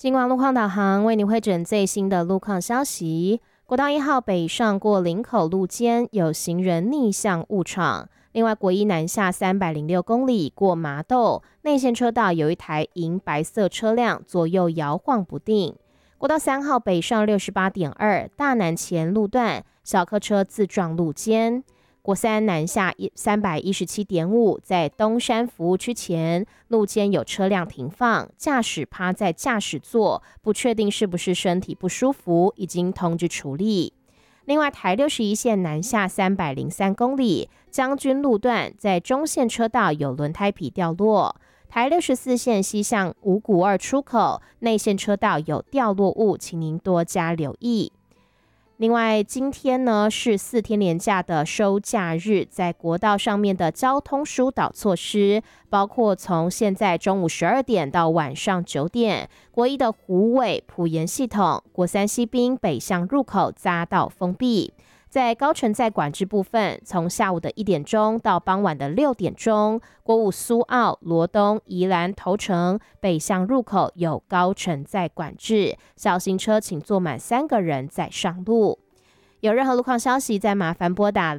今晚路况导航为你汇整最新的路况消息。国道1号北上过林口路肩有行人逆向误闯。另外，国一南下306公里过麻豆内线车道有一台银白色车辆左右摇晃不定。国道3号北上68.2大南前路段小客车自撞路肩。国3南下317.5，在东山服务区前路肩有车辆停放，驾驶趴在驾驶座，不确定是不是身体不舒服，已经通知处理。另外，台61线南下303公里，将军路段在中线车道有轮胎皮掉落。台64线西向五股2出口内线车道有掉落物，请您多加留意。另外，今天呢是4天连假的收假日，在国道上面的交通疏导措施，包括从现在中午12点到晚上9点，国一的虎尾、埔盐系统、国3西滨北向入口匝道封闭。在高乘载管制部分，从下午的1点钟到傍晚的6点钟，国5苏澳、罗东、宜兰头城北向入口有高乘载管制，小型车请坐满3个人再上路。有任何路况消息，再麻烦拨打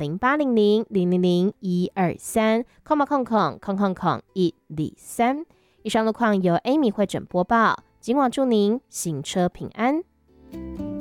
0800-000-123123。以上路况由 Amy 汇整播报，今晚祝您行车平安。